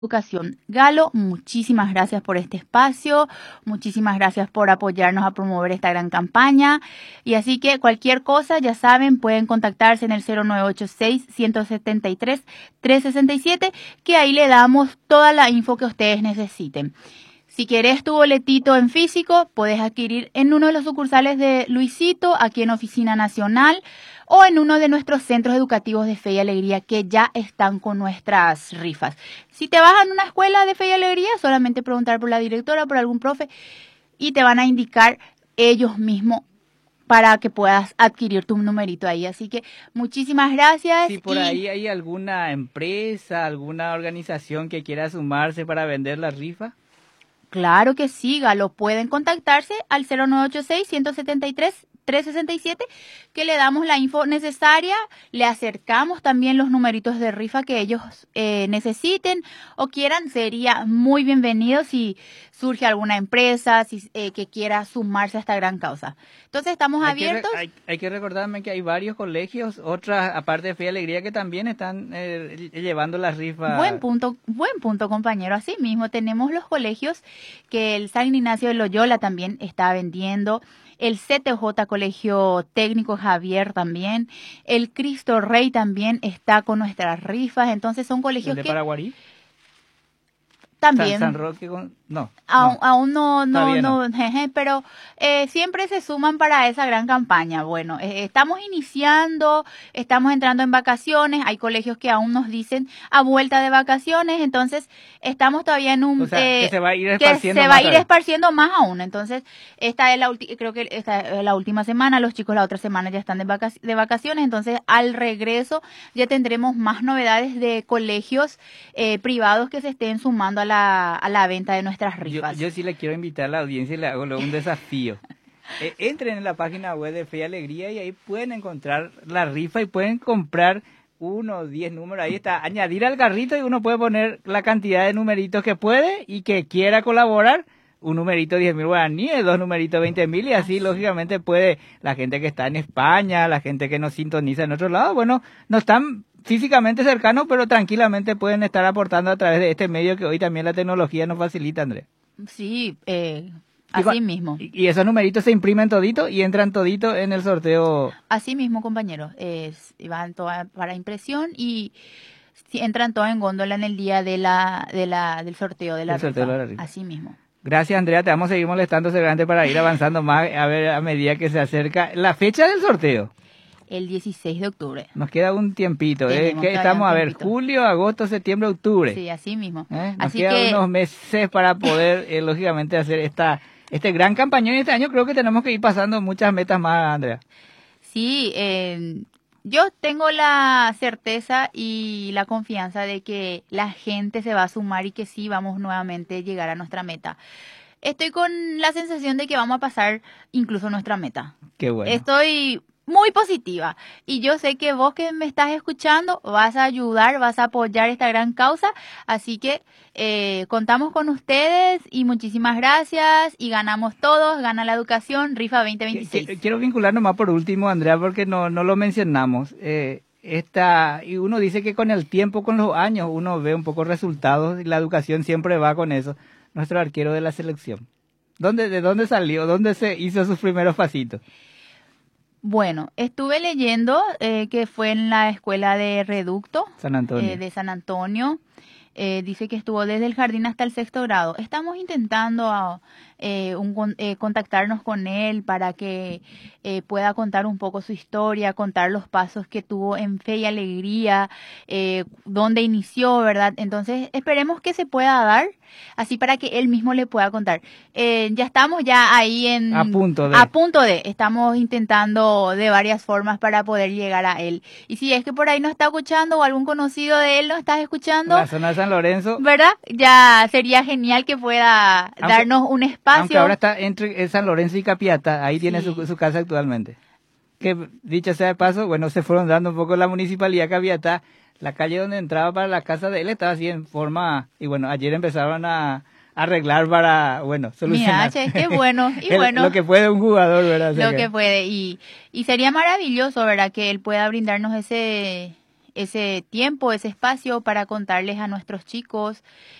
Educación. Galo, muchísimas gracias por este espacio, muchísimas gracias por apoyarnos a promover esta gran campaña. Y así que cualquier cosa, ya saben, pueden contactarse en el 0986-173-367, que ahí le damos toda la info que ustedes necesiten. Si querés tu boletito en físico, puedes adquirir en uno de los sucursales de Luisito, aquí en Oficina Nacional, o en uno de nuestros centros educativos de Fe y Alegría que ya están con nuestras rifas. Si te vas a una escuela de Fe y Alegría, solamente preguntar por la directora, por algún profe, y te van a indicar ellos mismos para que puedas adquirir tu numerito ahí. Así que muchísimas gracias. Si por ahí hay alguna empresa, alguna organización que quiera sumarse para vender la rifa. Claro que sí, Galo, pueden contactarse al 0986-173-367, que le damos la info necesaria, le acercamos también los numeritos de rifa que ellos necesiten o quieran. Sería muy bienvenido si surge alguna empresa que quiera sumarse a esta gran causa. Entonces estamos abiertos. Hay que recordarme que hay varios colegios, otras aparte de Fe y Alegría, que también están llevando la rifa. Buen punto, compañero. Así mismo tenemos los colegios que el San Ignacio de Loyola también está vendiendo, el CTJ Colegio Técnico Javier también, el Cristo Rey también está con nuestras rifas. Entonces son colegios ¿El de Paraguarí? También. San Roque, no. Aún no, pero siempre se suman para esa gran campaña. Bueno, estamos iniciando, estamos entrando en vacaciones, hay colegios que aún nos dicen a vuelta de vacaciones, entonces estamos todavía en un... que se va a ir esparciendo más aún. Entonces, creo que esta es la última semana, los chicos la otra semana ya están de vacaciones, entonces al regreso ya tendremos más novedades de colegios privados que se estén sumando a la venta de nuestras rifas. Yo sí le quiero invitar a la audiencia y le hago un desafío. Entren en la página web de Fe y Alegría y ahí pueden encontrar la rifa y pueden comprar 1 o 10 números. Ahí está, añadir al carrito y uno puede poner la cantidad de numeritos que puede y que quiera colaborar. Un numerito 10.000 guaraníes, 2 numeritos 20.000 y así lógicamente puede la gente que está en España, la gente que nos sintoniza en otro lado, bueno, no están físicamente cercanos, pero tranquilamente pueden estar aportando a través de este medio que hoy también la tecnología nos facilita, Andrés. Sí, así mismo. Y esos numeritos se imprimen todito y entran todito en el sorteo. Así mismo, compañero. Van todas para impresión y entran todas en góndola en el día del sorteo de la rifa. Así mismo. Gracias, Andrea. Te vamos a seguir molestando seguramente para ir avanzando más a medida que se acerca la fecha del sorteo. El 16 de octubre. Nos queda un tiempito, que estamos a ver, julio, agosto, septiembre, octubre. Sí, así mismo. Nos quedan unos meses para poder, lógicamente, hacer este gran campañón. Y este año creo que tenemos que ir pasando muchas metas más, Andrea. Sí, yo tengo la certeza y la confianza de que la gente se va a sumar y que sí vamos nuevamente a llegar a nuestra meta. Estoy con la sensación de que vamos a pasar incluso nuestra meta. Qué bueno. Estoy muy positiva y yo sé que vos que me estás escuchando vas a ayudar, vas a apoyar esta gran causa, así que contamos con ustedes y muchísimas gracias y ganamos todos, gana la educación, rifa 2026. Quiero vincular nomás por último, Andrea, porque no lo mencionamos. Y uno dice que con el tiempo, con los años, uno ve un poco resultados y la educación siempre va con eso. Nuestro arquero de la selección. ¿De dónde salió? ¿Dónde se hizo sus primeros pasitos? Bueno, estuve leyendo que fue en la escuela de Reducto de San Antonio. Dice que estuvo desde el jardín hasta el 6º grado. Estamos intentando contactarnos con él para que pueda contar un poco su historia, contar los pasos que tuvo en Fe y Alegría, dónde inició, ¿verdad? Entonces esperemos que se pueda dar, así para que él mismo le pueda contar. Ya estamos ahí a punto de. Estamos intentando de varias formas para poder llegar a él. Y si es que por ahí nos está escuchando o algún conocido de él nos está escuchando, la zona de San Lorenzo, ¿verdad? Ya sería genial que pueda darnos un espacio. Aunque ahora está entre San Lorenzo y Capiatá, ahí tiene su casa actualmente. Que dicho sea de paso, bueno, se fueron dando un poco la municipalidad de Capiatá. La calle donde entraba para la casa de él estaba así en forma, y bueno, ayer empezaron a arreglar para, bueno, solucionar. Mira, qué bueno, y bueno. Lo que puede un jugador, ¿verdad? Lo que puede, y sería maravilloso, ¿verdad? Que él pueda brindarnos ese ese tiempo, ese espacio para contarles a nuestros chicos